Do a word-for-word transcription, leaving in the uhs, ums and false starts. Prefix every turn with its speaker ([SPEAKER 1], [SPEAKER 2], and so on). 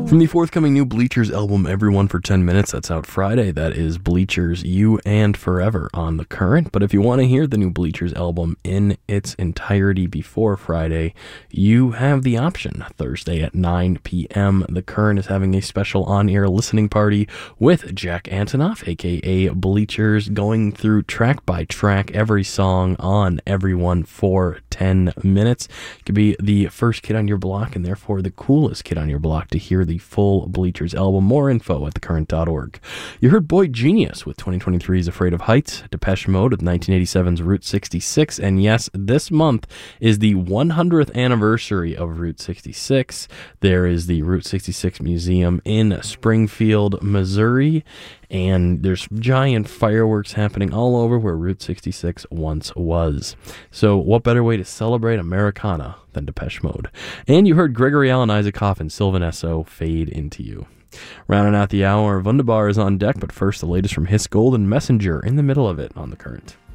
[SPEAKER 1] From the forthcoming new Bleachers album, Everyone for ten minutes, that's out Friday. That is Bleachers, You and Forever on The Current. But if you want to hear the new Bleachers album in its entirety before Friday, you have the option. Thursday at nine p.m., The Current is having a special on-air listening party with Jack Antonoff, aka Bleachers, going through track by track every song on Everyone for ten minutes. You could be the first kid on your block and therefore the coolest kid on your block to hear the full Bleachers album. More info at the current dot org. You heard Boy Genius with twenty twenty-three's Afraid of Heights, Depeche Mode with nineteen eighty-seven's Route sixty-six, and yes, this month is the one hundredth anniversary of Route sixty-six. There is the Route sixty-six Museum in Springfield, Missouri, and there's giant fireworks happening all over where Route sixty-six once was. So what better way to celebrate Americana than Depeche Mode? And you heard Gregory Alan Isaacoff and Sylvan Esso, Fade Into You. Rounding out the hour, Wunderbar is on deck, but first the latest from Hiss Gold and Messenger in the middle of it on The Current.